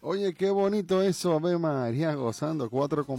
Oye, qué bonito eso, Ave María, gozando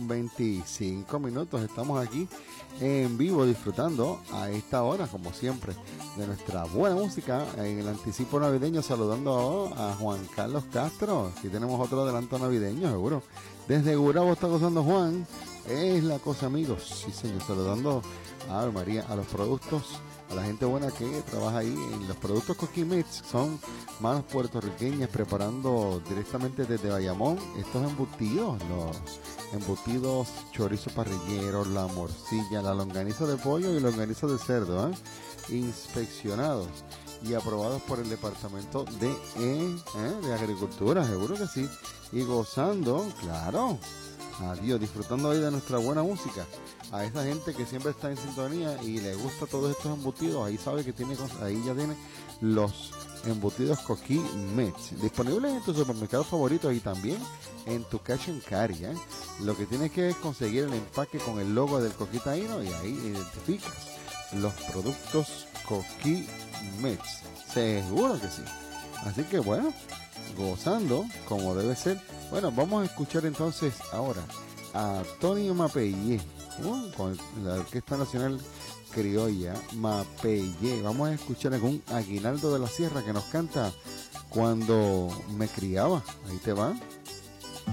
4:25. Estamos aquí en vivo disfrutando a esta hora, como siempre, de nuestra buena música en el anticipo navideño, saludando a Juan Carlos Castro. Aquí tenemos otro adelanto navideño, seguro. Desde Gurabo está gozando Juan. Es la cosa, amigos. Sí, señor, saludando a Ave María, a los productos, a la gente buena que trabaja ahí en los productos Coquimix. Son manos puertorriqueñas preparando directamente desde Bayamón estos embutidos, los embutidos chorizo parrillero, la morcilla, la longaniza de pollo y longaniza de cerdo, inspeccionados y aprobados por el Departamento de Agricultura, seguro que sí, y gozando, claro, adiós, disfrutando hoy de nuestra buena música. A esa gente que siempre está en sintonía y le gusta todos estos embutidos, ahí sabe que tiene, ahí ya tiene los embutidos Coquimix disponibles en tu supermercado favorito y también en tu cash and carry. Lo que tienes que es conseguir el empaque con el logo del coquitaíno y ahí identificas los productos Coquimix. Seguro que sí. Así que bueno, gozando como debe ser. Bueno, vamos a escuchar entonces ahora a Tony Mapellé con la Orquesta Nacional Criolla Mapellé. Vamos a escuchar algún Aguinaldo de la Sierra que nos canta Cuando me criaba. Ahí te va.